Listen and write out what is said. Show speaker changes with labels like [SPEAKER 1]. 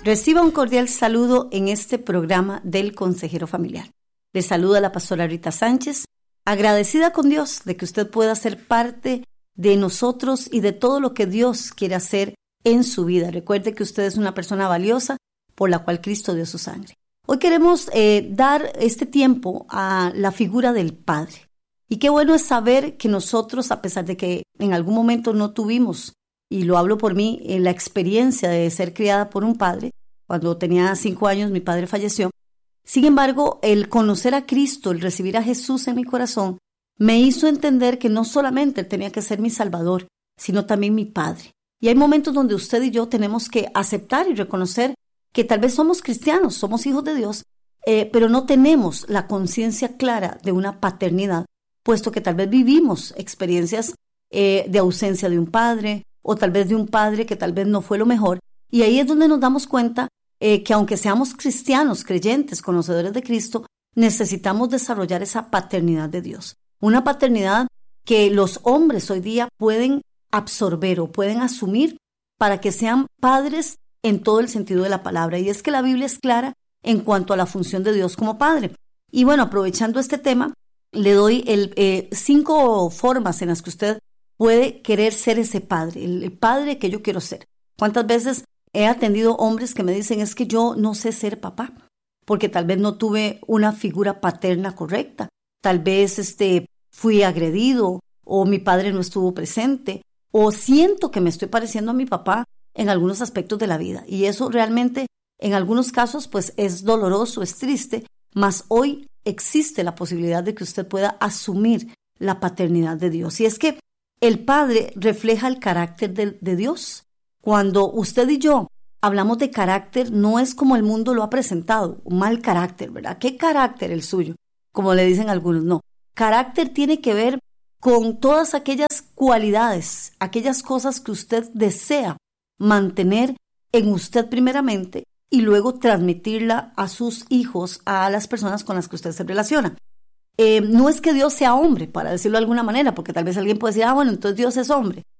[SPEAKER 1] Reciba un cordial saludo en este programa del Consejero Familiar. Le saluda la pastora Rita Sánchez, agradecida con Dios de que usted pueda ser parte de nosotros y de todo lo que Dios quiere hacer en su vida. Recuerde que usted es una persona valiosa por la cual Cristo dio su sangre. Hoy queremos dar este tiempo a la figura del Padre. Y qué bueno es saber que nosotros, a pesar de que en algún momento no tuvimos, y lo hablo por mí, la experiencia de ser criada por un padre. Cuando tenía 5 años mi padre falleció. Sin embargo, el conocer a Cristo, el recibir a Jesús en mi corazón, me hizo entender que no solamente Él tenía que ser mi Salvador, sino también mi Padre. Y hay momentos donde usted y yo tenemos que aceptar y reconocer que tal vez somos cristianos, somos hijos de Dios, pero no tenemos la conciencia clara de una paternidad, puesto que tal vez vivimos experiencias de ausencia de un padre, o tal vez de un padre que tal vez no fue lo mejor. Y ahí es donde nos damos cuenta que aunque seamos cristianos, creyentes, conocedores de Cristo, necesitamos desarrollar esa paternidad de Dios. Una paternidad que los hombres hoy día pueden absorber o pueden asumir para que sean padres en todo el sentido de la palabra. Y es que la Biblia es clara en cuanto a la función de Dios como padre. Y bueno, aprovechando este tema, le doy 5 formas en las que usted puede querer ser ese padre, el padre que yo quiero ser. ¿Cuántas veces he atendido hombres que me dicen es que yo no sé ser papá? Porque tal vez no tuve una figura paterna correcta. Tal vez fui agredido o mi padre no estuvo presente o siento que me estoy pareciendo a mi papá en algunos aspectos de la vida. Y eso realmente en algunos casos pues es doloroso, es triste, mas hoy existe la posibilidad de que usted pueda asumir la paternidad de Dios. Y es que el Padre refleja el carácter de Dios. Cuando usted y yo hablamos de carácter, no es como el mundo lo ha presentado, un mal carácter, ¿verdad? ¿Qué carácter el suyo? Como le dicen algunos, no. Carácter tiene que ver con todas aquellas cualidades, aquellas cosas que usted desea mantener en usted primeramente y luego transmitirla a sus hijos, a las personas con las que usted se relaciona. No es que Dios sea hombre, para decirlo de alguna manera, porque tal vez alguien puede decir, bueno, entonces Dios es hombre.